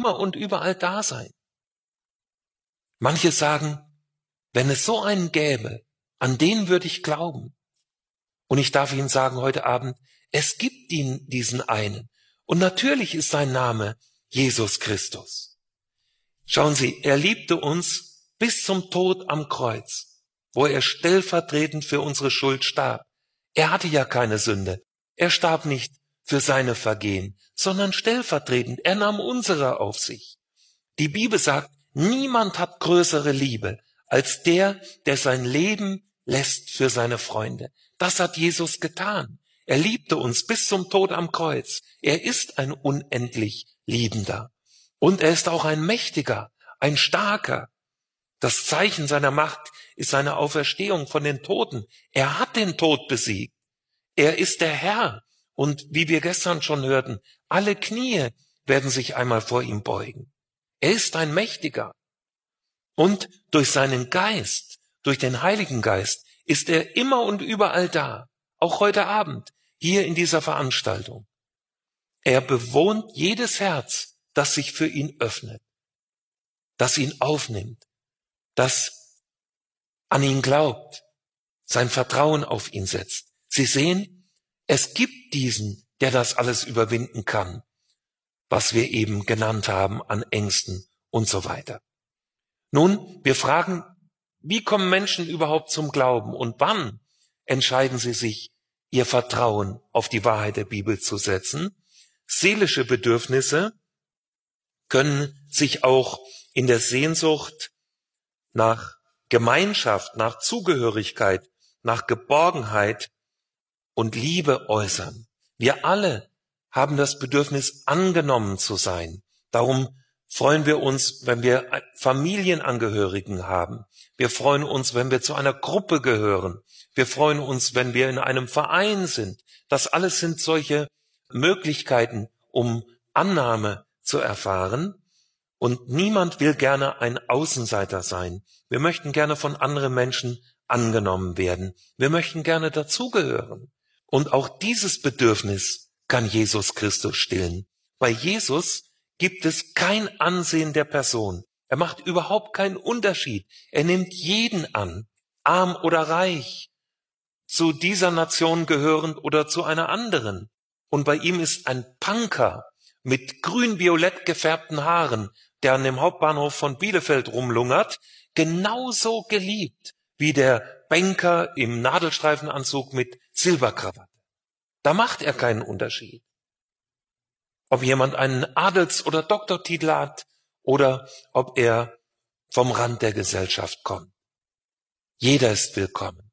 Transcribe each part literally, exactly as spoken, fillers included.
immer und überall da sein. Manche sagen, wenn es so einen gäbe, an den würde ich glauben. Und ich darf Ihnen sagen heute Abend, es gibt ihn, diesen einen. Und natürlich ist sein Name Jesus Christus. Schauen Sie, er liebte uns bis zum Tod am Kreuz, wo er stellvertretend für unsere Schuld starb. Er hatte ja keine Sünde. Er starb nicht für seine Vergehen, sondern stellvertretend. Er nahm unsere auf sich. Die Bibel sagt, niemand hat größere Liebe als der, der sein Leben lässt für seine Freunde. Das hat Jesus getan. Er liebte uns bis zum Tod am Kreuz. Er ist ein unendlich Liebender. Und er ist auch ein Mächtiger, ein Starker. Das Zeichen seiner Macht ist seine Auferstehung von den Toten. Er hat den Tod besiegt. Er ist der Herr. Und wie wir gestern schon hörten, alle Knie werden sich einmal vor ihm beugen. Er ist ein Mächtiger. Und durch seinen Geist, durch den Heiligen Geist, ist er immer und überall da. Auch heute Abend, hier in dieser Veranstaltung. Er bewohnt jedes Herz, das sich für ihn öffnet, das ihn aufnimmt, das an ihn glaubt, sein Vertrauen auf ihn setzt. Sie sehen, es gibt diesen, der das alles überwinden kann, was wir eben genannt haben an Ängsten und so weiter. Nun, wir fragen, wie kommen Menschen überhaupt zum Glauben und wann entscheiden sie sich, ihr Vertrauen auf die Wahrheit der Bibel zu setzen? Seelische Bedürfnisse können sich auch in der Sehnsucht nach Gemeinschaft, nach Zugehörigkeit, nach Geborgenheit und Liebe äußern. Wir alle haben das Bedürfnis, angenommen zu sein. Darum freuen wir uns, wenn wir Familienangehörigen haben. Wir freuen uns, wenn wir zu einer Gruppe gehören. Wir freuen uns, wenn wir in einem Verein sind. Das alles sind solche Möglichkeiten, um Annahme zu erfahren. Und niemand will gerne ein Außenseiter sein. Wir möchten gerne von anderen Menschen angenommen werden. Wir möchten gerne dazugehören. Und auch dieses Bedürfnis kann Jesus Christus stillen. Bei Jesus gibt es kein Ansehen der Person. Er macht überhaupt keinen Unterschied. Er nimmt jeden an, arm oder reich, zu dieser Nation gehörend oder zu einer anderen. Und bei ihm ist ein Punker mit grün-violett gefärbten Haaren, der an dem Hauptbahnhof von Bielefeld rumlungert, genauso geliebt wie der Banker im Nadelstreifenanzug mit Silberkrawatte. Da macht er keinen Unterschied. Ob jemand einen Adels- oder Doktortitel hat oder ob er vom Rand der Gesellschaft kommt. Jeder ist willkommen.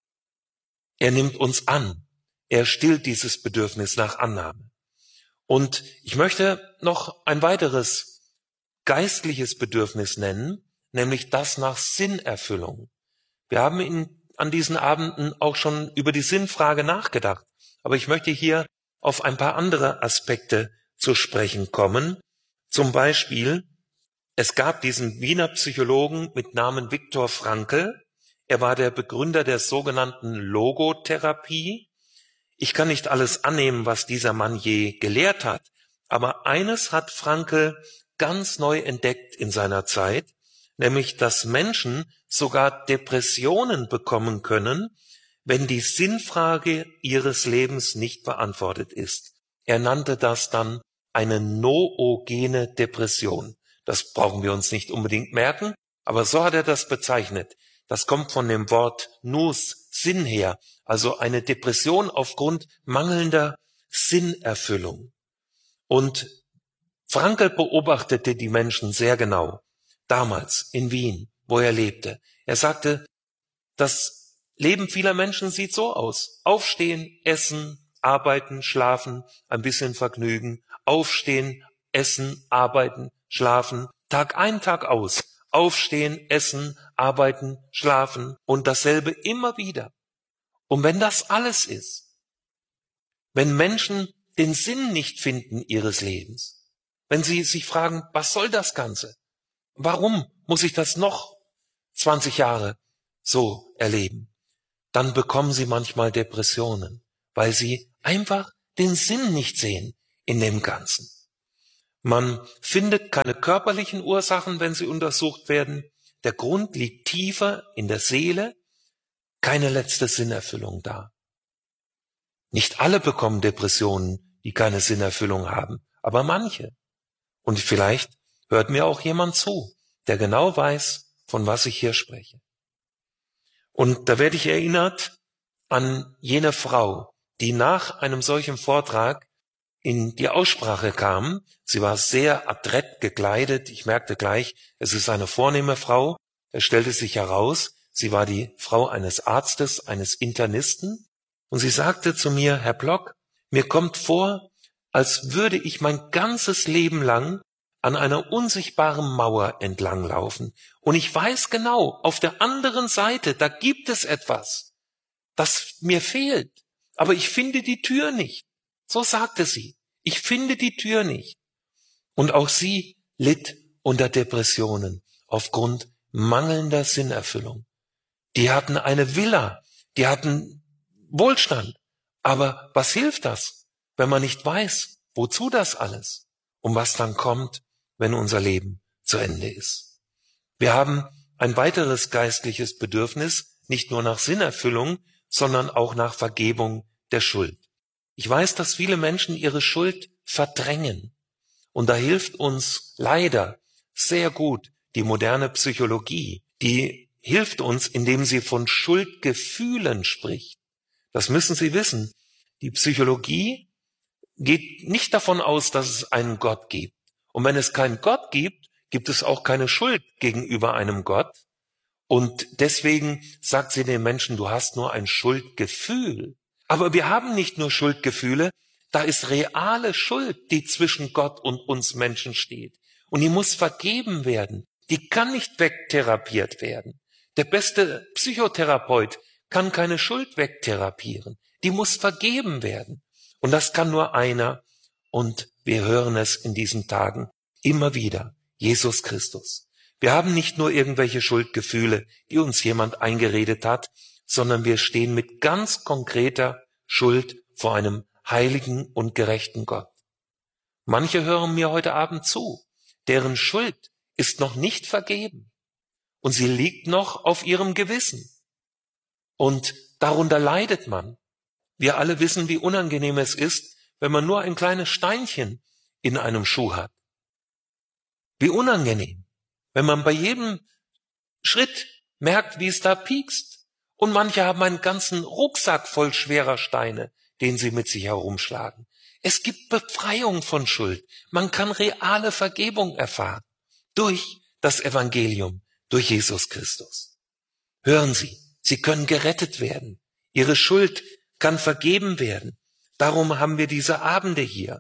Er nimmt uns an. Er stillt dieses Bedürfnis nach Annahme. Und ich möchte noch ein weiteres geistliches Bedürfnis nennen, nämlich das nach Sinnerfüllung. Wir haben in, an diesen Abenden auch schon über die Sinnfrage nachgedacht, aber ich möchte hier auf ein paar andere Aspekte zu sprechen kommen. Zum Beispiel, es gab diesen Wiener Psychologen mit Namen Viktor Frankl. Er war der Begründer der sogenannten Logotherapie. Ich kann nicht alles annehmen, was dieser Mann je gelehrt hat, aber eines hat Frankl ganz neu entdeckt in seiner Zeit, nämlich dass Menschen sogar Depressionen bekommen können, wenn die Sinnfrage ihres Lebens nicht beantwortet ist. Er nannte das dann eine noogene Depression. Das brauchen wir uns nicht unbedingt merken, aber so hat er das bezeichnet. Das kommt von dem Wort nous, Sinn her, also eine Depression aufgrund mangelnder Sinnerfüllung. Und Frankl beobachtete die Menschen sehr genau, damals in Wien, wo er lebte. Er sagte, das Leben vieler Menschen sieht so aus. Aufstehen, essen, arbeiten, schlafen, ein bisschen Vergnügen. Aufstehen, essen, arbeiten, schlafen, Tag ein, Tag aus. Aufstehen, essen, arbeiten, schlafen und dasselbe immer wieder. Und wenn das alles ist, wenn Menschen den Sinn nicht finden ihres Lebens, wenn sie sich fragen, was soll das Ganze? Warum muss ich das noch zwanzig Jahre so erleben? Dann bekommen sie manchmal Depressionen, weil sie einfach den Sinn nicht sehen in dem Ganzen. Man findet keine körperlichen Ursachen, wenn sie untersucht werden. Der Grund liegt tiefer in der Seele, keine letzte Sinnerfüllung da. Nicht alle bekommen Depressionen, die keine Sinnerfüllung haben, aber manche. Und vielleicht hört mir auch jemand zu, der genau weiß, von was ich hier spreche. Und da werde ich erinnert an jene Frau, die nach einem solchen Vortrag in die Aussprache kam. Sie war sehr adrett gekleidet. Ich merkte gleich, es ist eine vornehme Frau. Es stellte sich heraus, sie war die Frau eines Arztes, eines Internisten. Und sie sagte zu mir, Herr Block, mir kommt vor, als würde ich mein ganzes Leben lang an einer unsichtbaren Mauer entlanglaufen. Und ich weiß genau, auf der anderen Seite, da gibt es etwas, das mir fehlt. Aber ich finde die Tür nicht. So sagte sie. Ich finde die Tür nicht. Und auch sie litt unter Depressionen aufgrund mangelnder Sinnerfüllung. Die hatten eine Villa, die hatten Wohlstand. Aber was hilft das, wenn man nicht weiß, wozu das alles und was dann kommt, wenn unser Leben zu Ende ist? Wir haben ein weiteres geistliches Bedürfnis, nicht nur nach Sinnerfüllung, sondern auch nach Vergebung der Schuld. Ich weiß, dass viele Menschen ihre Schuld verdrängen. Und da hilft uns leider sehr gut die moderne Psychologie. Die hilft uns, indem sie von Schuldgefühlen spricht. Das müssen Sie wissen. Die Psychologie geht nicht davon aus, dass es einen Gott gibt. Und wenn es keinen Gott gibt, gibt es auch keine Schuld gegenüber einem Gott. Und deswegen sagt sie den Menschen, du hast nur ein Schuldgefühl. Aber wir haben nicht nur Schuldgefühle, da ist reale Schuld, die zwischen Gott und uns Menschen steht. Und die muss vergeben werden. Die kann nicht wegtherapiert werden. Der beste Psychotherapeut kann keine Schuld wegtherapieren. Die muss vergeben werden. Und das kann nur einer. Und wir hören es in diesen Tagen immer wieder. Jesus Christus. Wir haben nicht nur irgendwelche Schuldgefühle, die uns jemand eingeredet hat, sondern wir stehen mit ganz konkreter Schuld vor einem heiligen und gerechten Gott. Manche hören mir heute Abend zu, deren Schuld ist noch nicht vergeben und sie liegt noch auf ihrem Gewissen. Und darunter leidet man. Wir alle wissen, wie unangenehm es ist, wenn man nur ein kleines Steinchen in einem Schuh hat. Wie unangenehm, wenn man bei jedem Schritt merkt, wie es da piekst. Und manche haben einen ganzen Rucksack voll schwerer Steine, den sie mit sich herumschlagen. Es gibt Befreiung von Schuld. Man kann reale Vergebung erfahren durch das Evangelium, durch Jesus Christus. Hören Sie, Sie können gerettet werden. Ihre Schuld kann vergeben werden. Darum haben wir diese Abende hier.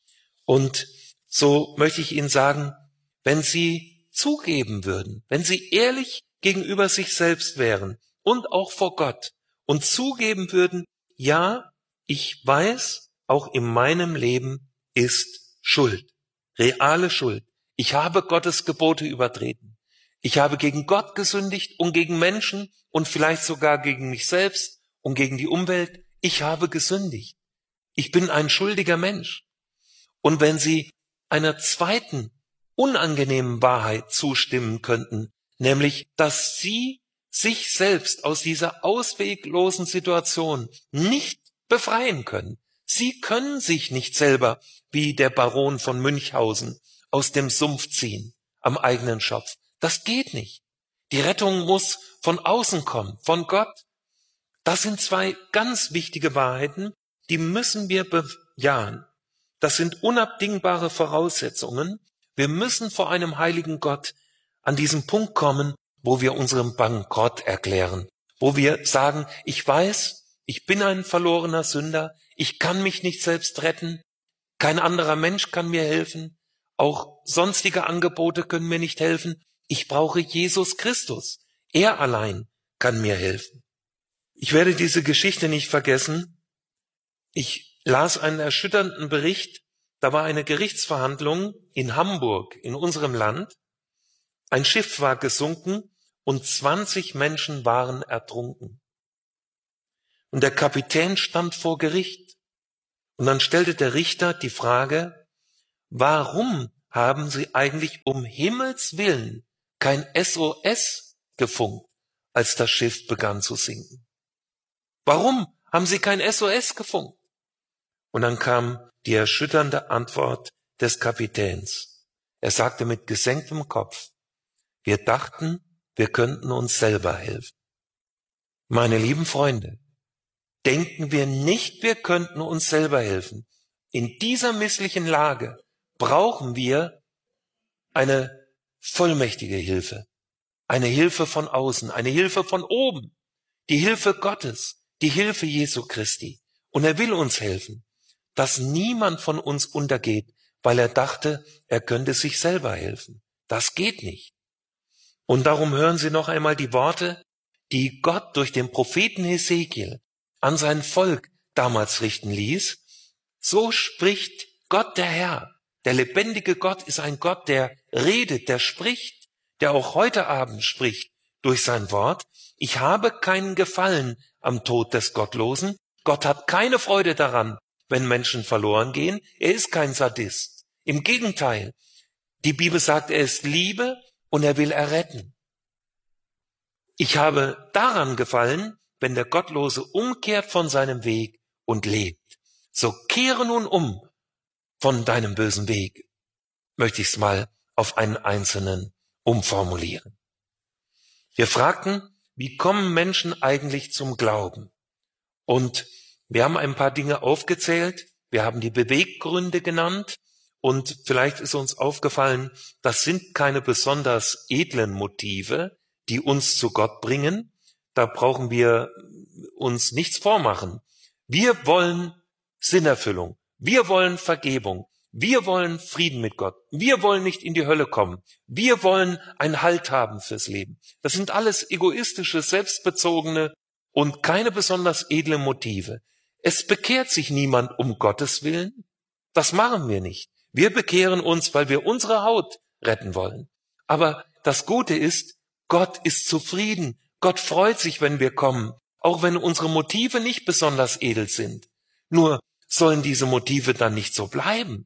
Und so möchte ich Ihnen sagen, wenn Sie zugeben würden, wenn Sie ehrlich gegenüber sich selbst wären und auch vor Gott und zugeben würden, ja, ich weiß, auch in meinem Leben ist Schuld, reale Schuld. Ich habe Gottes Gebote übertreten. Ich habe gegen Gott gesündigt und gegen Menschen und vielleicht sogar gegen mich selbst und gegen die Umwelt. Ich habe gesündigt. Ich bin ein schuldiger Mensch. Und wenn Sie einer zweiten unangenehmen Wahrheit zustimmen könnten, nämlich, dass Sie sich selbst aus dieser ausweglosen Situation nicht befreien können. Sie können sich nicht selber, wie der Baron von Münchhausen, aus dem Sumpf ziehen, am eigenen Schopf. Das geht nicht. Die Rettung muss von außen kommen, von Gott. Das sind zwei ganz wichtige Wahrheiten, die müssen wir bejahen. Das sind unabdingbare Voraussetzungen. Wir müssen vor einem heiligen Gott an diesen Punkt kommen, wo wir unseren Bankrott erklären, wo wir sagen, ich weiß, ich bin ein verlorener Sünder, ich kann mich nicht selbst retten, kein anderer Mensch kann mir helfen, auch sonstige Angebote können mir nicht helfen, ich brauche Jesus Christus, er allein kann mir helfen. Ich werde diese Geschichte nicht vergessen. Ich las einen erschütternden Bericht, da war eine Gerichtsverhandlung in Hamburg, in unserem Land. Ein Schiff war gesunken und zwanzig Menschen waren ertrunken. Und der Kapitän stand vor Gericht. Und dann stellte der Richter die Frage, warum haben sie eigentlich um Himmels Willen kein S O S gefunkt, als das Schiff begann zu sinken? Warum haben sie kein S O S gefunkt? Und dann kam die erschütternde Antwort des Kapitäns. Er sagte mit gesenktem Kopf: Wir dachten, wir könnten uns selber helfen. Meine lieben Freunde, denken wir nicht, wir könnten uns selber helfen. In dieser misslichen Lage brauchen wir eine vollmächtige Hilfe, eine Hilfe von außen, eine Hilfe von oben, die Hilfe Gottes, die Hilfe Jesu Christi. Und er will uns helfen, dass niemand von uns untergeht, weil er dachte, er könnte sich selber helfen. Das geht nicht. Und darum hören Sie noch einmal die Worte, die Gott durch den Propheten Hesekiel an sein Volk damals richten ließ. So spricht Gott der Herr. Der lebendige Gott ist ein Gott, der redet, der spricht, der auch heute Abend spricht durch sein Wort. Ich habe keinen Gefallen am Tod des Gottlosen. Gott hat keine Freude daran, wenn Menschen verloren gehen. Er ist kein Sadist. Im Gegenteil. Die Bibel sagt, er ist Liebe und er will erretten. Ich habe daran gefallen, wenn der Gottlose umkehrt von seinem Weg und lebt. So kehre nun um von deinem bösen Weg, möchte ich es mal auf einen Einzelnen umformulieren. Wir fragten, wie kommen Menschen eigentlich zum Glauben? Und wir haben ein paar Dinge aufgezählt, wir haben die Beweggründe genannt und vielleicht ist uns aufgefallen, das sind keine besonders edlen Motive, die uns zu Gott bringen. Da brauchen wir uns nichts vormachen. Wir wollen Sinnerfüllung. Wir wollen Vergebung. Wir wollen Frieden mit Gott. Wir wollen nicht in die Hölle kommen. Wir wollen einen Halt haben fürs Leben. Das sind alles egoistische, selbstbezogene und keine besonders edle Motive. Es bekehrt sich niemand um Gottes Willen. Das machen wir nicht. Wir bekehren uns, weil wir unsere Haut retten wollen. Aber das Gute ist, Gott ist zufrieden. Gott freut sich, wenn wir kommen, auch wenn unsere Motive nicht besonders edel sind. Nur sollen diese Motive dann nicht so bleiben.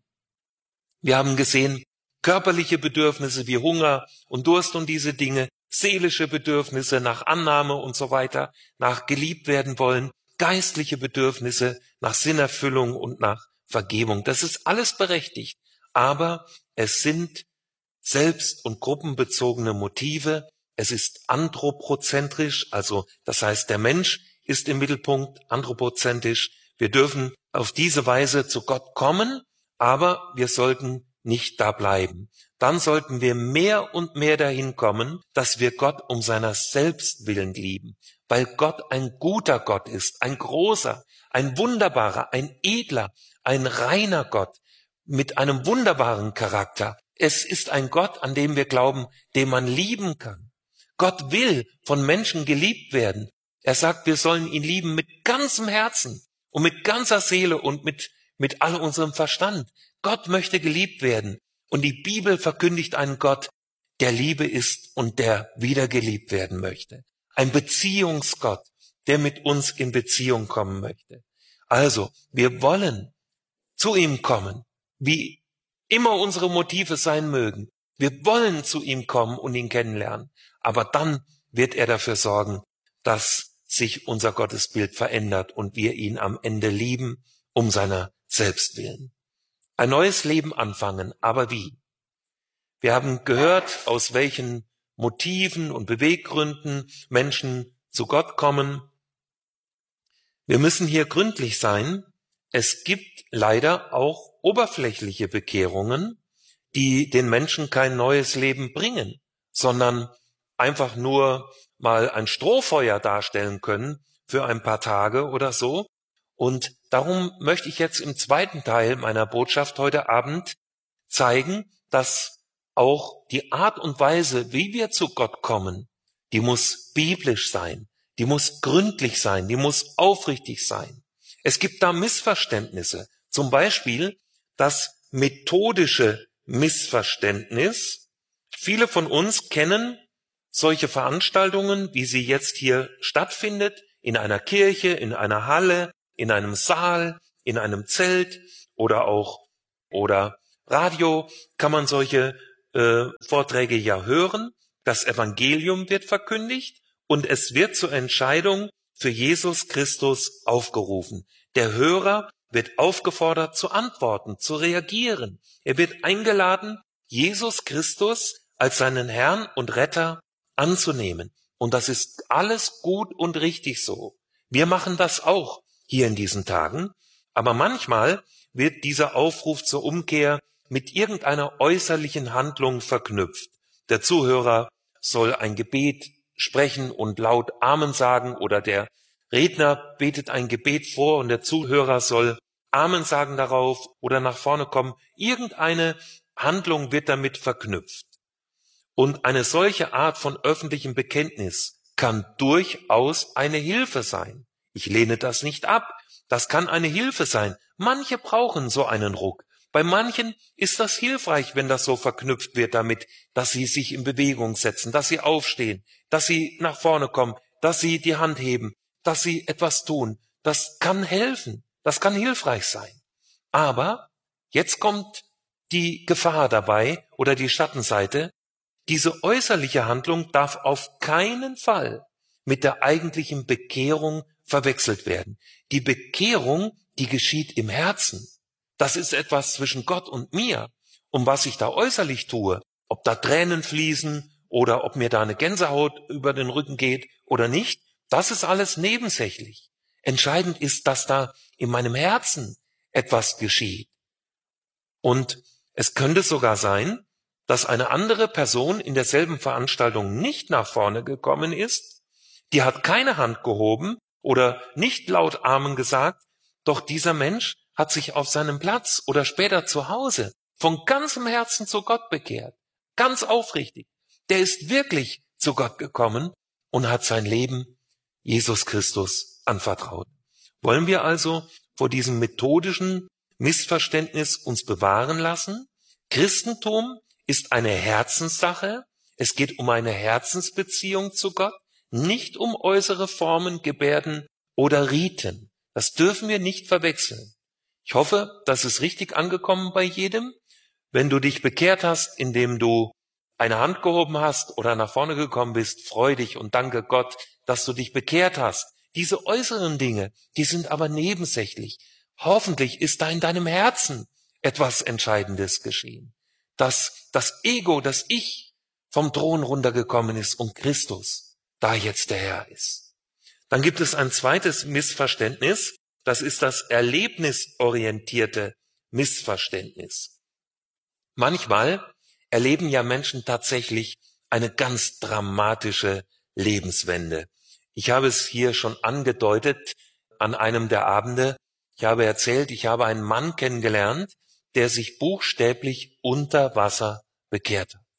Wir haben gesehen, körperliche Bedürfnisse wie Hunger und Durst und diese Dinge, seelische Bedürfnisse nach Annahme und so weiter, nach geliebt werden wollen, geistliche Bedürfnisse nach Sinnerfüllung und nach Vergebung. Das ist alles berechtigt, aber es sind selbst- und gruppenbezogene Motive. Es ist anthropozentrisch, also das heißt, der Mensch ist im Mittelpunkt, anthropozentrisch. Wir dürfen auf diese Weise zu Gott kommen, aber wir sollten nicht da bleiben. Dann sollten wir mehr und mehr dahin kommen, dass wir Gott um seiner selbst willen lieben, weil Gott ein guter Gott ist, ein großer, ein wunderbarer, ein edler, ein reiner Gott mit einem wunderbaren Charakter. Es ist ein Gott, an dem wir glauben, den man lieben kann. Gott will von Menschen geliebt werden. Er sagt, wir sollen ihn lieben mit ganzem Herzen und mit ganzer Seele und mit, mit all unserem Verstand. Gott möchte geliebt werden. Und die Bibel verkündigt einen Gott, der Liebe ist und der wieder geliebt werden möchte. Ein Beziehungsgott, der mit uns in Beziehung kommen möchte. Also, wir wollen zu ihm kommen, wie immer unsere Motive sein mögen. Wir wollen zu ihm kommen und ihn kennenlernen. Aber dann wird er dafür sorgen, dass sich unser Gottesbild verändert und wir ihn am Ende lieben, um seiner selbst willen. Ein neues Leben anfangen, aber wie? Wir haben gehört, aus welchen Motiven und Beweggründen Menschen zu Gott kommen. Wir müssen hier gründlich sein. Es gibt leider auch oberflächliche Bekehrungen, die den Menschen kein neues Leben bringen, sondern einfach nur mal ein Strohfeuer darstellen können für ein paar Tage oder so. Und darum möchte ich jetzt im zweiten Teil meiner Botschaft heute Abend zeigen, dass auch die Art und Weise, wie wir zu Gott kommen, die muss biblisch sein, die muss gründlich sein, die muss aufrichtig sein. Es gibt da Missverständnisse, zum Beispiel das methodische Missverständnis. Viele von uns kennen solche Veranstaltungen, wie sie jetzt hier stattfindet, in einer Kirche, in einer Halle, in einem Saal, in einem Zelt oder auch oder Radio kann man solche äh, Vorträge ja hören. Das Evangelium wird verkündigt und es wird zur Entscheidung für Jesus Christus aufgerufen. Der Hörer wird aufgefordert zu antworten, zu reagieren. Er wird eingeladen, Jesus Christus als seinen Herrn und Retter anzunehmen. Und das ist alles gut und richtig so. Wir machen das auch hier in diesen Tagen. Aber manchmal wird dieser Aufruf zur Umkehr mit irgendeiner äußerlichen Handlung verknüpft. Der Zuhörer soll ein Gebet sprechen und laut Amen sagen oder der Redner betet ein Gebet vor und der Zuhörer soll Amen sagen darauf oder nach vorne kommen. Irgendeine Handlung wird damit verknüpft. Und eine solche Art von öffentlichem Bekenntnis kann durchaus eine Hilfe sein. Ich lehne das nicht ab. Das kann eine Hilfe sein. Manche brauchen so einen Ruck. Bei manchen ist das hilfreich, wenn das so verknüpft wird damit, dass sie sich in Bewegung setzen, dass sie aufstehen, dass sie nach vorne kommen, dass sie die Hand heben, dass sie etwas tun. Das kann helfen. Das kann hilfreich sein. Aber jetzt kommt die Gefahr dabei oder die Schattenseite. Diese äußerliche Handlung darf auf keinen Fall mit der eigentlichen Bekehrung verwechselt werden. Die Bekehrung, die geschieht im Herzen. Das ist etwas zwischen Gott und mir. Und was ich da äußerlich tue, ob da Tränen fließen oder ob mir da eine Gänsehaut über den Rücken geht oder nicht, das ist alles nebensächlich. Entscheidend ist, dass da in meinem Herzen etwas geschieht. Und es könnte sogar sein, dass eine andere Person in derselben Veranstaltung nicht nach vorne gekommen ist, die hat keine Hand gehoben oder nicht laut Amen gesagt, doch dieser Mensch hat sich auf seinem Platz oder später zu Hause von ganzem Herzen zu Gott bekehrt, ganz aufrichtig. Der ist wirklich zu Gott gekommen und hat sein Leben Jesus Christus anvertraut. Wollen wir also vor diesem methodischen Missverständnis uns bewahren lassen? Christentum ist eine Herzenssache. Es geht um eine Herzensbeziehung zu Gott, nicht um äußere Formen, Gebärden oder Riten. Das dürfen wir nicht verwechseln. Ich hoffe, das ist richtig angekommen bei jedem. Wenn du dich bekehrt hast, indem du eine Hand gehoben hast oder nach vorne gekommen bist, freu dich und danke Gott, dass du dich bekehrt hast. Diese äußeren Dinge, die sind aber nebensächlich. Hoffentlich ist da in deinem Herzen etwas Entscheidendes geschehen. Dass das Ego, das Ich vom Thron runtergekommen ist und Christus da jetzt der Herr ist. Dann gibt es ein zweites Missverständnis. Das ist das erlebnisorientierte Missverständnis. Manchmal erleben ja Menschen tatsächlich eine ganz dramatische Lebenswende. Ich habe es hier schon angedeutet an einem der Abende. Ich habe erzählt, ich habe einen Mann kennengelernt, der sich buchstäblich unter Wasser bekehrt hat.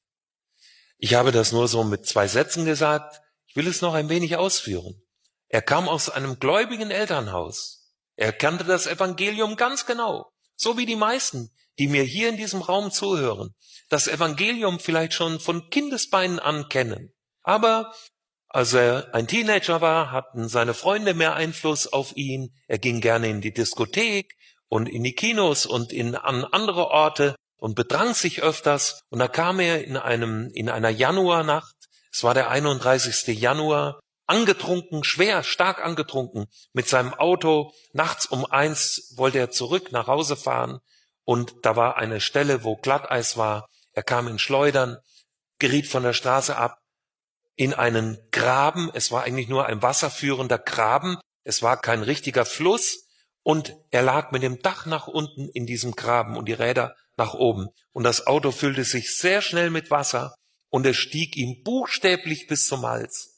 Ich habe das nur so mit zwei Sätzen gesagt. Ich will es noch ein wenig ausführen. Er kam aus einem gläubigen Elternhaus. Er kannte das Evangelium ganz genau, so wie die meisten, die mir hier in diesem Raum zuhören, das Evangelium vielleicht schon von Kindesbeinen an kennen. Aber als er ein Teenager war, hatten seine Freunde mehr Einfluss auf ihn. Er ging gerne in die Diskothek und in die Kinos und in, an andere Orte und betrank sich öfters. Und da kam er in einem, in einer Januarnacht, es war der einunddreißigste Januar, angetrunken, schwer, stark angetrunken, mit seinem Auto. Nachts um eins wollte er zurück nach Hause fahren und da war eine Stelle, wo Glatteis war. Er kam in Schleudern, geriet von der Straße ab in einen Graben. Es war eigentlich nur ein wasserführender Graben. Es war kein richtiger Fluss und er lag mit dem Dach nach unten in diesem Graben und die Räder nach oben. Und das Auto füllte sich sehr schnell mit Wasser und es stieg ihm buchstäblich bis zum Hals.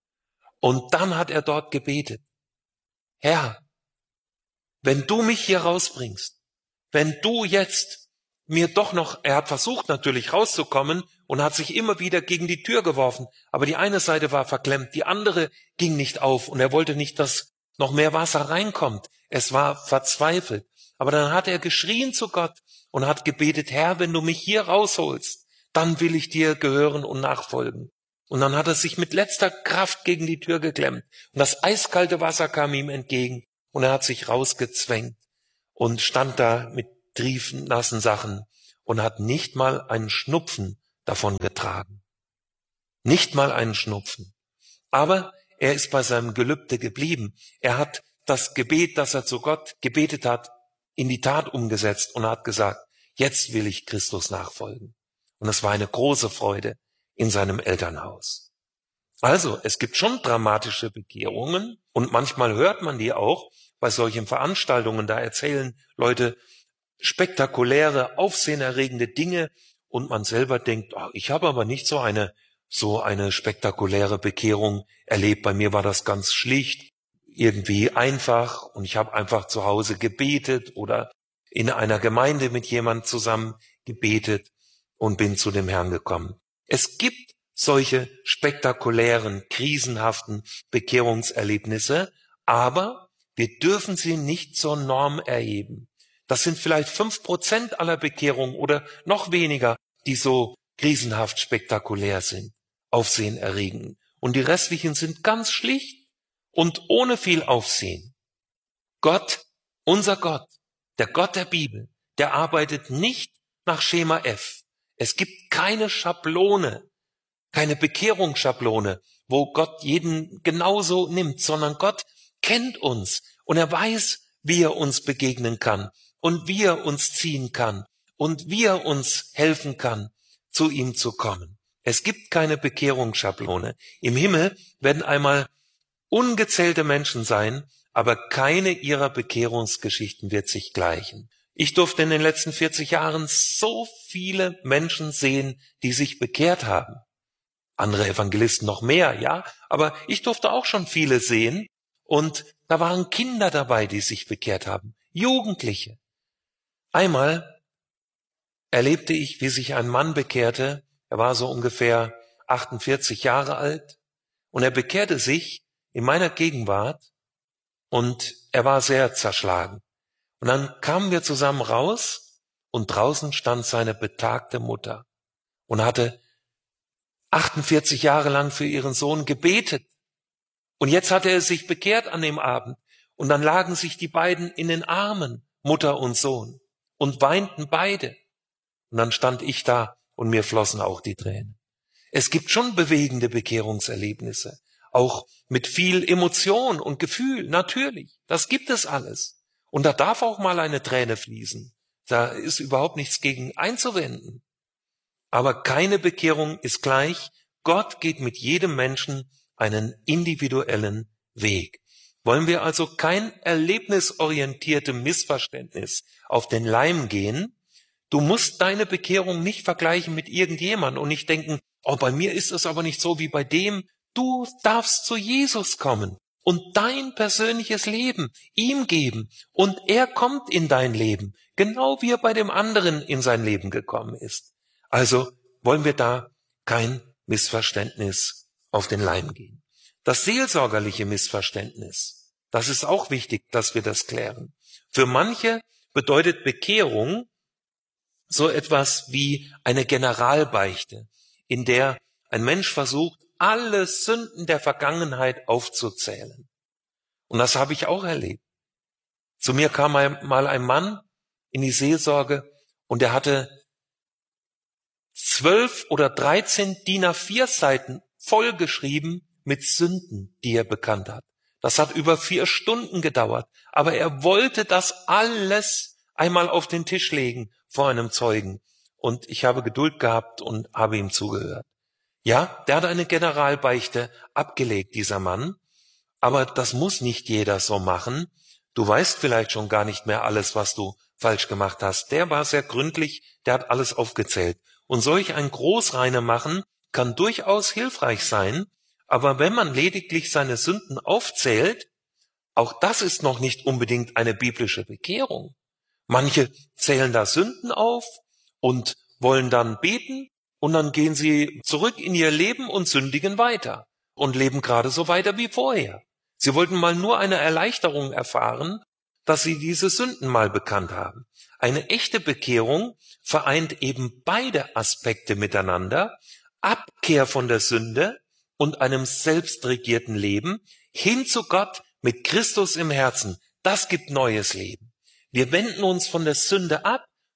Und dann hat er dort gebetet: Herr, wenn du mich hier rausbringst, wenn du jetzt mir doch noch, er hat versucht natürlich rauszukommen und hat sich immer wieder gegen die Tür geworfen, aber die eine Seite war verklemmt, die andere ging nicht auf und er wollte nicht, dass noch mehr Wasser reinkommt. Es war verzweifelt. Aber dann hat er geschrien zu Gott und hat gebetet: Herr, wenn du mich hier rausholst, dann will ich dir gehören und nachfolgen. Und dann hat er sich mit letzter Kraft gegen die Tür geklemmt. Und das eiskalte Wasser kam ihm entgegen. Und er hat sich rausgezwängt und stand da mit triefnassen Sachen und hat nicht mal einen Schnupfen davon getragen. Nicht mal einen Schnupfen. Aber er ist bei seinem Gelübde geblieben. Er hat das Gebet, das er zu Gott gebetet hat, in die Tat umgesetzt und hat gesagt, jetzt will ich Christus nachfolgen. Und es war eine große Freude in seinem Elternhaus. Also, es gibt schon dramatische Bekehrungen und manchmal hört man die auch bei solchen Veranstaltungen. Da erzählen Leute spektakuläre, aufsehenerregende Dinge und man selber denkt, oh, ich habe aber nicht so eine so eine spektakuläre Bekehrung erlebt. Bei mir war das ganz schlicht, irgendwie einfach und ich habe einfach zu Hause gebetet oder in einer Gemeinde mit jemand zusammen gebetet und bin zu dem Herrn gekommen. Es gibt solche spektakulären, krisenhaften Bekehrungserlebnisse, aber wir dürfen sie nicht zur Norm erheben. Das sind vielleicht fünf Prozent aller Bekehrungen oder noch weniger, die so krisenhaft spektakulär sind, aufsehenerregend. Und die restlichen sind ganz schlicht und ohne viel Aufsehen. Gott, unser Gott, der Gott der Bibel, der arbeitet nicht nach Schema F. Es gibt keine Schablone, keine Bekehrungsschablone, wo Gott jeden genauso nimmt, sondern Gott kennt uns und er weiß, wie er uns begegnen kann und wie er uns ziehen kann und wie er uns helfen kann, zu ihm zu kommen. Es gibt keine Bekehrungsschablone. Im Himmel werden einmal ungezählte Menschen sein, aber keine ihrer Bekehrungsgeschichten wird sich gleichen. Ich durfte in den letzten vierzig Jahren so viele Menschen sehen, die sich bekehrt haben. Andere Evangelisten noch mehr, ja, aber ich durfte auch schon viele sehen und da waren Kinder dabei, die sich bekehrt haben, Jugendliche. Einmal erlebte ich, wie sich ein Mann bekehrte, er war so ungefähr achtundvierzig Jahre alt und er bekehrte sich in meiner Gegenwart und er war sehr zerschlagen. Und dann kamen wir zusammen raus und draußen stand seine betagte Mutter und hatte achtundvierzig Jahre lang für ihren Sohn gebetet. Und jetzt hatte er sich bekehrt an dem Abend und dann lagen sich die beiden in den Armen, Mutter und Sohn, und weinten beide. Und dann stand ich da und mir flossen auch die Tränen. Es gibt schon bewegende Bekehrungserlebnisse, auch mit viel Emotion und Gefühl, natürlich, das gibt es alles. Und da darf auch mal eine Träne fließen, da ist überhaupt nichts gegen einzuwenden. Aber keine Bekehrung ist gleich, Gott geht mit jedem Menschen einen individuellen Weg. Wollen wir also kein erlebnisorientiertes Missverständnis auf den Leim gehen? Du musst deine Bekehrung nicht vergleichen mit irgendjemandem und nicht denken, oh, bei mir ist es aber nicht so wie bei dem. Du darfst zu Jesus kommen und dein persönliches Leben ihm geben und er kommt in dein Leben, genau wie er bei dem anderen in sein Leben gekommen ist. Also wollen wir da kein Missverständnis auf den Leim gehen. Das seelsorgerliche Missverständnis, das ist auch wichtig, dass wir das klären. Für manche bedeutet Bekehrung so etwas wie eine Generalbeichte, in der ein Mensch versucht, alle Sünden der Vergangenheit aufzuzählen. Und das habe ich auch erlebt. Zu mir kam mal ein Mann in die Seelsorge und er hatte zwölf oder dreizehn D I N A vier Seiten vollgeschrieben mit Sünden, die er bekannt hat. Das hat über vier Stunden gedauert, aber er wollte das alles einmal auf den Tisch legen vor einem Zeugen. Und ich habe Geduld gehabt und habe ihm zugehört. Ja, der hat eine Generalbeichte abgelegt, dieser Mann. Aber das muss nicht jeder so machen. Du weißt vielleicht schon gar nicht mehr alles, was du falsch gemacht hast. Der war sehr gründlich, der hat alles aufgezählt. Und solch ein Großreine machen kann durchaus hilfreich sein. Aber wenn man lediglich seine Sünden aufzählt, auch das ist noch nicht unbedingt eine biblische Bekehrung. Manche zählen da Sünden auf und wollen dann beten und dann gehen sie zurück in ihr Leben und sündigen weiter und leben gerade so weiter wie vorher. Sie wollten mal nur eine Erleichterung erfahren, dass sie diese Sünden mal bekannt haben. Eine echte Bekehrung vereint eben beide Aspekte miteinander, Abkehr von der Sünde und einem selbstregierten Leben hin zu Gott mit Christus im Herzen. Das gibt neues Leben. Wir wenden uns von der Sünde ab,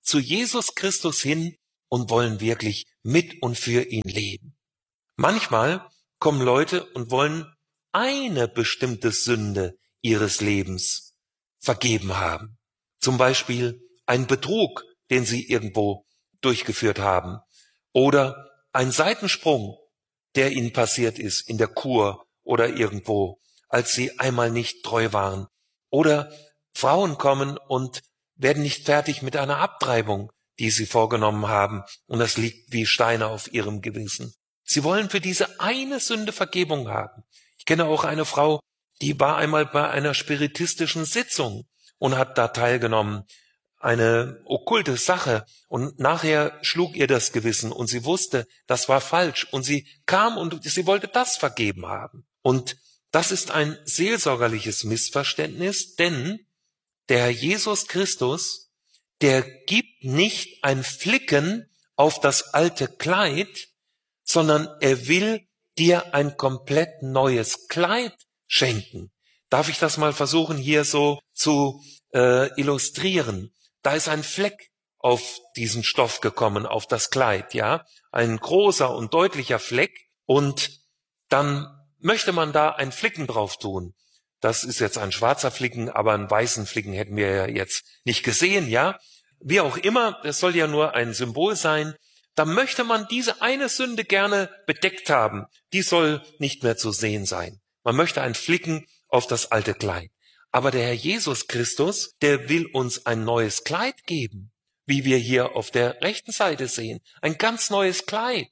zu Jesus Christus hin und wollen wirklich mit und für ihn leben. Manchmal kommen Leute und wollen eine bestimmte Sünde ihres Lebens vergeben haben. Zum Beispiel ein Betrug, den sie irgendwo durchgeführt haben. Oder ein Seitensprung, der ihnen passiert ist in der Kur oder irgendwo, als sie einmal nicht treu waren. Oder Frauen kommen und werden nicht fertig mit einer Abtreibung, die sie vorgenommen haben, und das liegt wie Steine auf ihrem Gewissen. Sie wollen für diese eine Sünde Vergebung haben. Ich kenne auch eine Frau, die war einmal bei einer spiritistischen Sitzung und hat da teilgenommen, eine okkulte Sache, und nachher schlug ihr das Gewissen und sie wusste, das war falsch, und sie kam und sie wollte das vergeben haben. Und das ist ein seelsorgerliches Missverständnis, denn der Herr Jesus Christus, der gibt nicht ein Flicken auf das alte Kleid, sondern er will dir ein komplett neues Kleid schenken. Darf ich das mal versuchen, hier so zu äh, illustrieren? Da ist ein Fleck auf diesen Stoff gekommen, auf das Kleid, ja, ein großer und deutlicher Fleck, und dann möchte man da einen Flicken drauf tun. Das ist jetzt ein schwarzer Flicken, aber einen weißen Flicken hätten wir ja jetzt nicht gesehen, ja. Wie auch immer, das soll ja nur ein Symbol sein. Da möchte man diese eine Sünde gerne bedeckt haben. Die soll nicht mehr zu sehen sein. Man möchte einen Flicken auf das alte Kleid. Aber der Herr Jesus Christus, der will uns ein neues Kleid geben, wie wir hier auf der rechten Seite sehen. Ein ganz neues Kleid.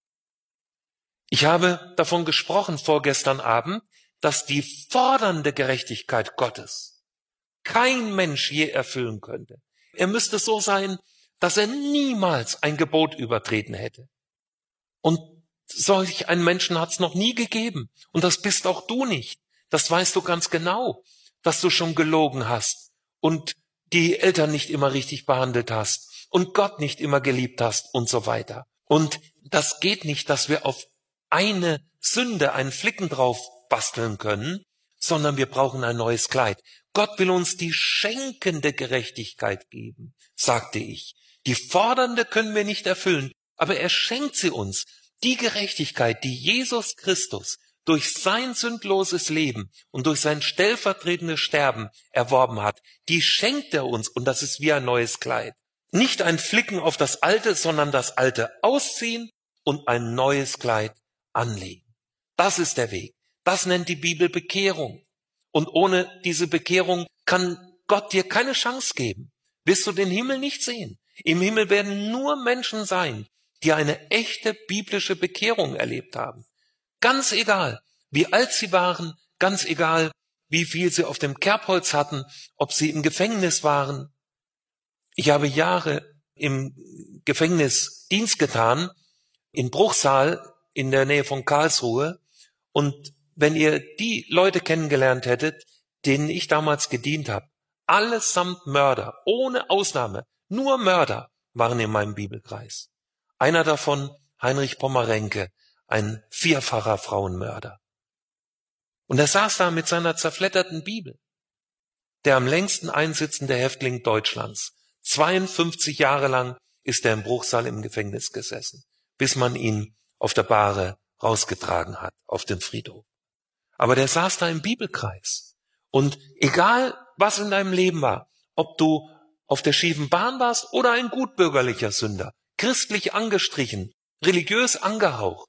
Ich habe davon gesprochen vorgestern Abend, dass die fordernde Gerechtigkeit Gottes kein Mensch je erfüllen könnte. Er müsste so sein, dass er niemals ein Gebot übertreten hätte. Und solch einen Menschen hat es noch nie gegeben. Und das bist auch du nicht. Das weißt du ganz genau, dass du schon gelogen hast und die Eltern nicht immer richtig behandelt hast und Gott nicht immer geliebt hast und so weiter. Und das geht nicht, dass wir auf eine Sünde einen Flicken drauf basteln können, sondern wir brauchen ein neues Kleid. Gott will uns die schenkende Gerechtigkeit geben, sagte ich. Die fordernde können wir nicht erfüllen, aber er schenkt sie uns. Die Gerechtigkeit, die Jesus Christus durch sein sündloses Leben und durch sein stellvertretendes Sterben erworben hat, die schenkt er uns, und das ist wie ein neues Kleid. Nicht ein Flicken auf das Alte, sondern das Alte ausziehen und ein neues Kleid anlegen. Das ist der Weg. Das nennt die Bibel Bekehrung. Und ohne diese Bekehrung kann Gott dir keine Chance geben. Wirst du den Himmel nicht sehen. Im Himmel werden nur Menschen sein, die eine echte biblische Bekehrung erlebt haben. Ganz egal, wie alt sie waren, ganz egal, wie viel sie auf dem Kerbholz hatten, ob sie im Gefängnis waren. Ich habe Jahre im Gefängnis Dienst getan, in Bruchsal in der Nähe von Karlsruhe. Und wenn ihr die Leute kennengelernt hättet, denen ich damals gedient habe, allesamt Mörder, ohne Ausnahme, nur Mörder waren in meinem Bibelkreis. Einer davon, Heinrich Pommerenke, ein vierfacher Frauenmörder. Und er saß da mit seiner zerfledderten Bibel. Der am längsten einsitzende Häftling Deutschlands. zweiundfünfzig Jahre lang ist er im Bruchsal im Gefängnis gesessen, bis man ihn auf der Bahre rausgetragen hat, auf den Friedhof. Aber der saß da im Bibelkreis. Und egal, was in deinem Leben war, ob du auf der schiefen Bahn warst oder ein gutbürgerlicher Sünder, christlich angestrichen, religiös angehaucht,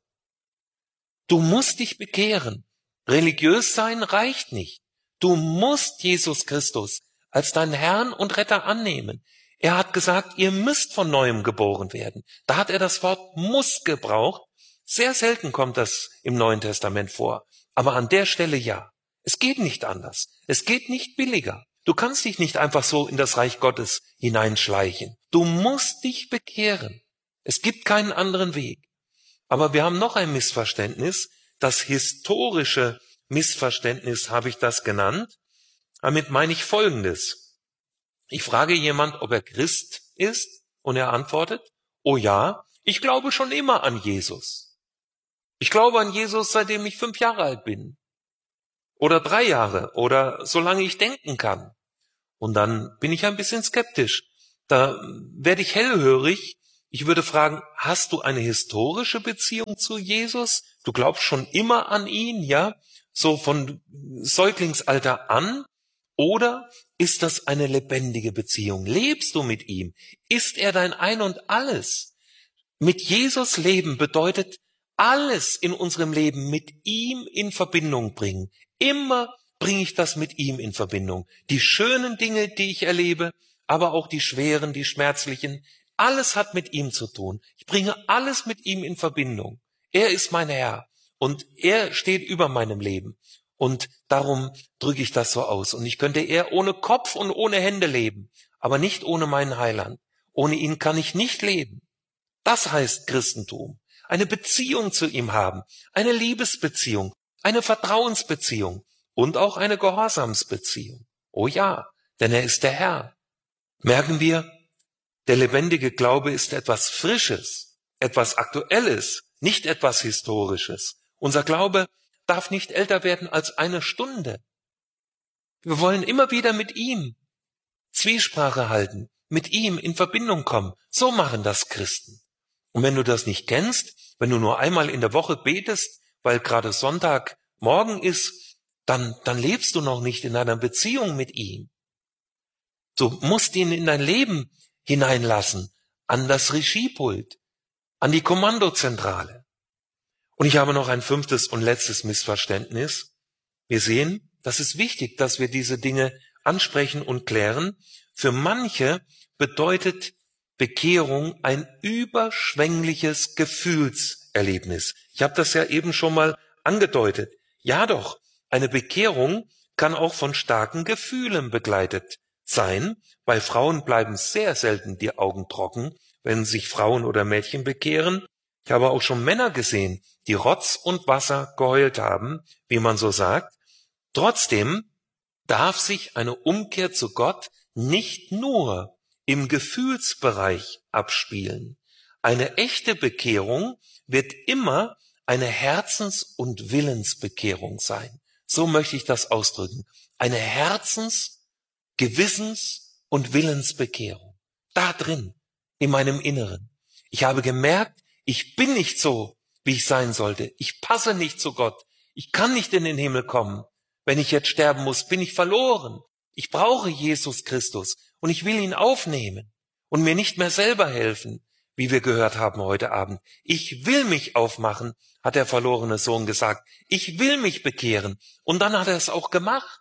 du musst dich bekehren. Religiös sein reicht nicht. Du musst Jesus Christus als deinen Herrn und Retter annehmen. Er hat gesagt, ihr müsst von Neuem geboren werden. Da hat er das Wort muss gebraucht. Sehr selten kommt das im Neuen Testament vor. Aber an der Stelle ja. Es geht nicht anders. Es geht nicht billiger. Du kannst dich nicht einfach so in das Reich Gottes hineinschleichen. Du musst dich bekehren. Es gibt keinen anderen Weg. Aber wir haben noch ein Missverständnis. Das historische Missverständnis habe ich das genannt. Damit meine ich Folgendes. Ich frage jemand, ob er Christ ist, und er antwortet, oh ja, ich glaube schon immer an Jesus. Ich glaube an Jesus, seitdem ich fünf Jahre alt bin. Oder drei Jahre, oder solange ich denken kann. Und dann bin ich ein bisschen skeptisch. Da werde ich hellhörig. Ich würde fragen, hast du eine historische Beziehung zu Jesus? Du glaubst schon immer an ihn, ja? So von Säuglingsalter an? Oder ist das eine lebendige Beziehung? Lebst du mit ihm? Ist er dein Ein und Alles? Mit Jesus leben bedeutet alles in unserem Leben mit ihm in Verbindung bringen. Immer bringe ich das mit ihm in Verbindung. Die schönen Dinge, die ich erlebe, aber auch die schweren, die schmerzlichen, alles hat mit ihm zu tun. Ich bringe alles mit ihm in Verbindung. Er ist mein Herr und er steht über meinem Leben. Und darum drücke ich das so aus. Und ich könnte eher ohne Kopf und ohne Hände leben, aber nicht ohne meinen Heiland. Ohne ihn kann ich nicht leben. Das heißt Christentum. Eine Beziehung zu ihm haben, eine Liebesbeziehung, eine Vertrauensbeziehung und auch eine Gehorsamsbeziehung. Oh ja, denn er ist der Herr. Merken wir, der lebendige Glaube ist etwas Frisches, etwas Aktuelles, nicht etwas Historisches. Unser Glaube darf nicht älter werden als eine Stunde. Wir wollen immer wieder mit ihm Zwiesprache halten, mit ihm in Verbindung kommen. So machen das Christen. Und wenn du das nicht kennst, wenn du nur einmal in der Woche betest, weil gerade Sonntag morgen ist, dann, dann lebst du noch nicht in einer Beziehung mit ihm. Du musst ihn in dein Leben hineinlassen, an das Regiepult, an die Kommandozentrale. Und ich habe noch ein fünftes und letztes Missverständnis. Wir sehen, das ist wichtig, dass wir diese Dinge ansprechen und klären. Für manche bedeutet Bekehrung ein überschwängliches Gefühlserlebnis. Ich habe das ja eben schon mal angedeutet. Ja doch, eine Bekehrung kann auch von starken Gefühlen begleitet sein. Bei Frauen bleiben sehr selten die Augen trocken, wenn sich Frauen oder Mädchen bekehren. Ich habe auch schon Männer gesehen, die Rotz und Wasser geheult haben, wie man so sagt. Trotzdem darf sich eine Umkehr zu Gott nicht nur im Gefühlsbereich abspielen. Eine echte Bekehrung wird immer eine Herzens- und Willensbekehrung sein. So möchte ich das ausdrücken. Eine Herzens-, Gewissens- und Willensbekehrung. Da drin, in meinem Inneren. Ich habe gemerkt, ich bin nicht so, wie ich sein sollte. Ich passe nicht zu Gott. Ich kann nicht in den Himmel kommen. Wenn ich jetzt sterben muss, bin ich verloren. Ich brauche Jesus Christus und ich will ihn aufnehmen und mir nicht mehr selber helfen, wie wir gehört haben heute Abend. Ich will mich aufmachen, hat der verlorene Sohn gesagt. Ich will mich bekehren. Und dann hat er es auch gemacht.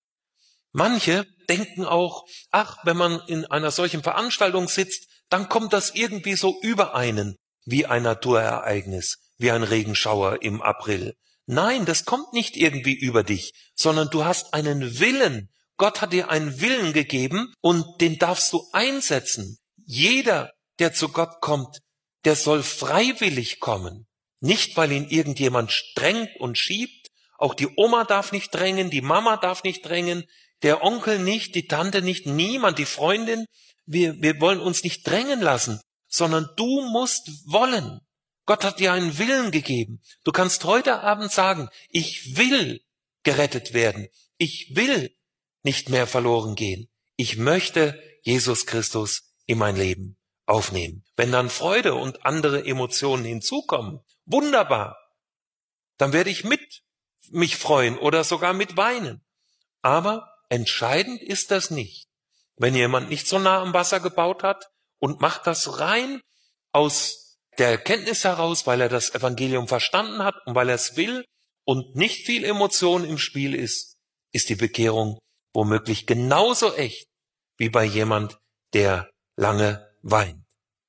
Manche denken auch, ach, wenn man in einer solchen Veranstaltung sitzt, dann kommt das irgendwie so über einen, wie ein Naturereignis, wie ein Regenschauer im April. Nein, das kommt nicht irgendwie über dich, sondern du hast einen Willen. Gott hat dir einen Willen gegeben und den darfst du einsetzen. Jeder, der zu Gott kommt, der soll freiwillig kommen. Nicht, weil ihn irgendjemand strengt und schiebt. Auch die Oma darf nicht drängen, die Mama darf nicht drängen, der Onkel nicht, die Tante nicht, niemand, die Freundin. Wir, wir wollen uns nicht drängen lassen, sondern du musst wollen. Gott hat dir einen Willen gegeben. Du kannst heute Abend sagen, ich will gerettet werden. Ich will nicht mehr verloren gehen. Ich möchte Jesus Christus in mein Leben aufnehmen. Wenn dann Freude und andere Emotionen hinzukommen, wunderbar, dann werde ich mit mich freuen oder sogar mit weinen. Aber entscheidend ist das nicht. Wenn jemand nicht so nah am Wasser gebaut hat und macht das rein aus der Erkenntnis heraus, weil er das Evangelium verstanden hat und weil er es will und nicht viel Emotion im Spiel ist, ist die Bekehrung womöglich genauso echt wie bei jemand, der lange weint.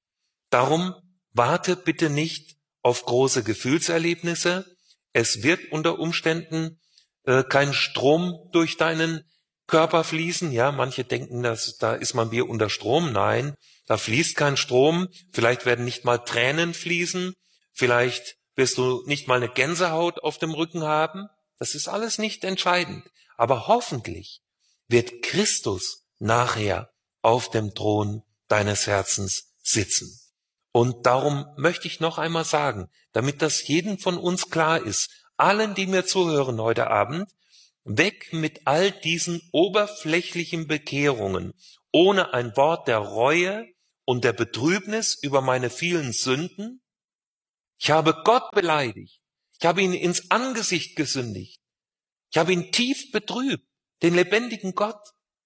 Darum warte bitte nicht auf große Gefühlserlebnisse. Es wird unter Umständen äh, kein Strom durch deinen Körper fließen. Ja, manche denken, dass da ist man wie unter Strom. Nein, da fließt kein Strom. Vielleicht werden nicht mal Tränen fließen. Vielleicht wirst du nicht mal eine Gänsehaut auf dem Rücken haben. Das ist alles nicht entscheidend. Aber hoffentlich wird Christus nachher auf dem Thron deines Herzens sitzen. Und darum möchte ich noch einmal sagen, damit das jedem von uns klar ist, allen, die mir zuhören heute Abend, weg mit all diesen oberflächlichen Bekehrungen ohne ein Wort der Reue und der Betrübnis über meine vielen Sünden. Ich habe Gott beleidigt. Ich habe ihn ins Angesicht gesündigt. Ich habe ihn tief betrübt, den lebendigen Gott.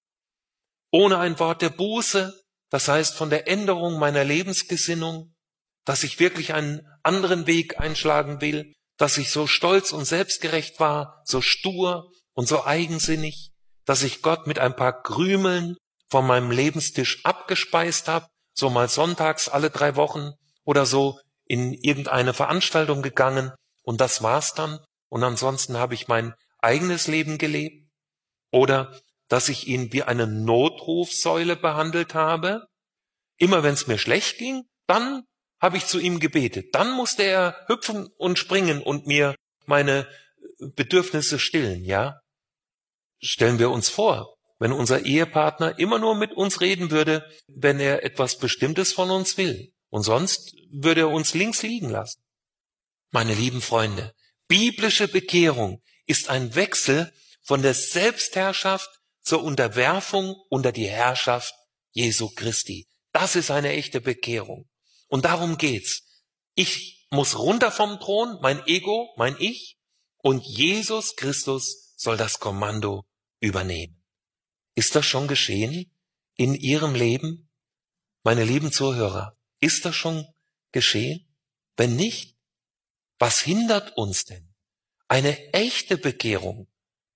Ohne ein Wort der Buße, das heißt von der Änderung meiner Lebensgesinnung, dass ich wirklich einen anderen Weg einschlagen will, dass ich so stolz und selbstgerecht war, so stur und so eigensinnig, dass ich Gott mit ein paar Krümeln von meinem Lebenstisch abgespeist habe, so mal sonntags alle drei Wochen oder so in irgendeine Veranstaltung gegangen und das war's dann. Und ansonsten habe ich mein eigenes Leben gelebt. Oder dass ich ihn wie eine Notrufsäule behandelt habe. Immer wenn es mir schlecht ging, dann habe ich zu ihm gebetet. Dann musste er hüpfen und springen und mir meine Bedürfnisse stillen, ja? Stellen wir uns vor, wenn unser Ehepartner immer nur mit uns reden würde, wenn er etwas Bestimmtes von uns will. Und sonst würde er uns links liegen lassen. Meine lieben Freunde, biblische Bekehrung ist ein Wechsel von der Selbstherrschaft zur Unterwerfung unter die Herrschaft Jesu Christi. Das ist eine echte Bekehrung. Und darum geht's. Ich muss runter vom Thron, mein Ego, mein Ich, und Jesus Christus soll das Kommando übernehmen. Ist das schon geschehen in Ihrem Leben? Meine lieben Zuhörer, ist das schon geschehen? Wenn nicht, was hindert uns denn, eine echte Bekehrung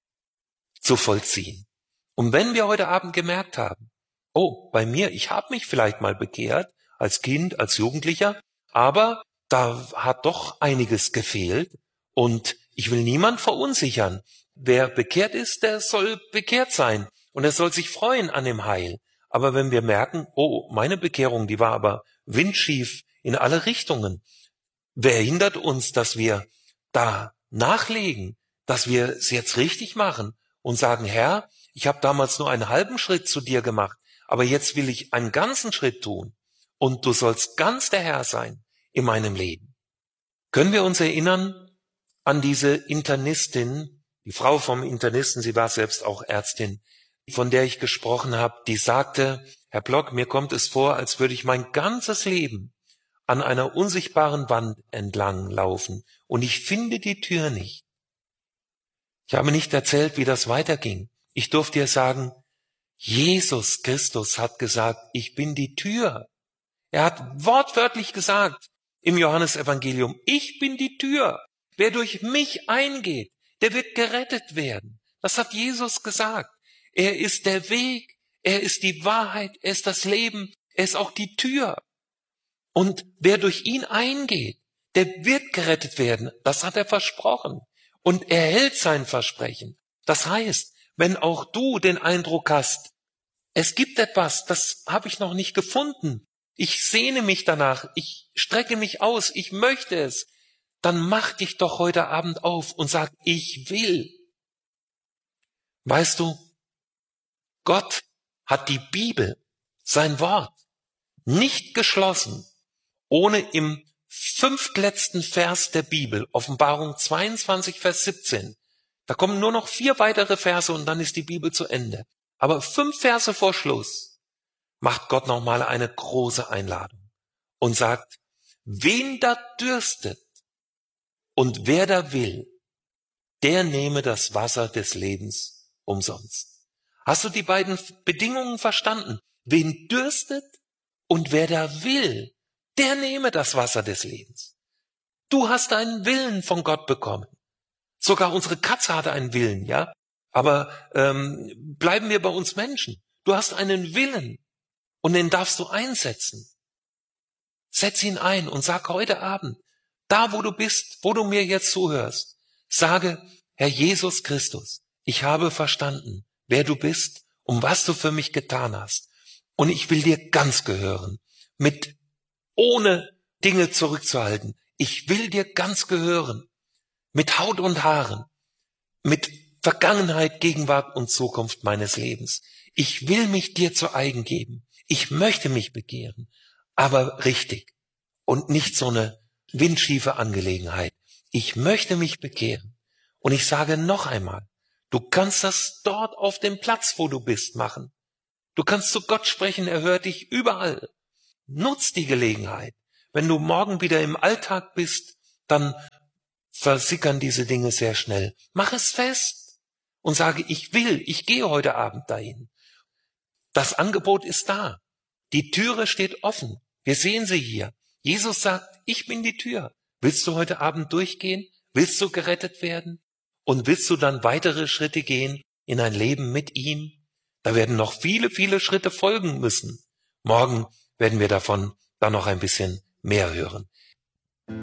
zu vollziehen? Und wenn wir heute Abend gemerkt haben, oh, bei mir, ich habe mich vielleicht mal bekehrt, als Kind, als Jugendlicher, aber da hat doch einiges gefehlt und ich will niemand verunsichern. Wer bekehrt ist, der soll bekehrt sein und er soll sich freuen an dem Heil. Aber wenn wir merken, oh, meine Bekehrung, die war aber windschief in alle Richtungen, wer hindert uns, dass wir da nachlegen, dass wir es jetzt richtig machen und sagen, Herr, ich habe damals nur einen halben Schritt zu dir gemacht, aber jetzt will ich einen ganzen Schritt tun und du sollst ganz der Herr sein in meinem Leben. Können wir uns erinnern an diese Internistin, die Frau vom Internisten, sie war selbst auch Ärztin, von der ich gesprochen habe, die sagte, Herr Block, mir kommt es vor, als würde ich mein ganzes Leben an einer unsichtbaren Wand entlang laufen und ich finde die Tür nicht. Ich habe nicht erzählt, wie das weiterging. Ich durfte ihr sagen, Jesus Christus hat gesagt, ich bin die Tür. Er hat wortwörtlich gesagt im Johannesevangelium, ich bin die Tür. Wer durch mich eingeht, der wird gerettet werden. Das hat Jesus gesagt. Er ist der Weg, er ist die Wahrheit, er ist das Leben, er ist auch die Tür. Und wer durch ihn eingeht, der wird gerettet werden. Das hat er versprochen. Und er hält sein Versprechen. Das heißt, wenn auch du den Eindruck hast, es gibt etwas, das habe ich noch nicht gefunden, ich sehne mich danach, ich strecke mich aus, ich möchte es, dann mach dich doch heute Abend auf und sag, ich will. Weißt du, Gott hat die Bibel, sein Wort, nicht geschlossen, ohne im fünftletzten Vers der Bibel, Offenbarung zweiundzwanzig, Vers siebzehn, da kommen nur noch vier weitere Verse und dann ist die Bibel zu Ende. Aber fünf Verse vor Schluss macht Gott nochmal eine große Einladung und sagt, wen da dürstet und wer da will, der nehme das Wasser des Lebens umsonst. Hast du die beiden Bedingungen verstanden? Wen dürstet und wer da will, der nehme das Wasser des Lebens. Du hast einen Willen von Gott bekommen. Sogar unsere Katze hatte einen Willen, ja? Aber ähm, bleiben wir bei uns Menschen. Du hast einen Willen und den darfst du einsetzen. Setz ihn ein und sag heute Abend, da wo du bist, wo du mir jetzt zuhörst, sage, Herr Jesus Christus, ich habe verstanden, wer du bist und was du für mich getan hast. Und ich will dir ganz gehören, mit ohne Dinge zurückzuhalten. Ich will dir ganz gehören, mit Haut und Haaren, mit Vergangenheit, Gegenwart und Zukunft meines Lebens. Ich will mich dir zu eigen geben. Ich möchte mich bekehren, aber richtig und nicht so eine windschiefe Angelegenheit. Ich möchte mich bekehren. Und ich sage noch einmal, du kannst das dort auf dem Platz, wo du bist, machen. Du kannst zu Gott sprechen, er hört dich überall. Nutz die Gelegenheit. Wenn du morgen wieder im Alltag bist, dann versickern diese Dinge sehr schnell. Mach es fest und sage, ich will, ich gehe heute Abend dahin. Das Angebot ist da. Die Türe steht offen. Wir sehen sie hier. Jesus sagt, ich bin die Tür. Willst du heute Abend durchgehen? Willst du gerettet werden? Und willst du dann weitere Schritte gehen in ein Leben mit ihm? Da werden noch viele, viele Schritte folgen müssen. Morgen werden wir davon dann noch ein bisschen mehr hören.